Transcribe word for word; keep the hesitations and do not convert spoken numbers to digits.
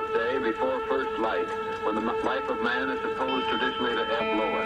day before first light, when the life of man is supposed traditionally to ebb lower.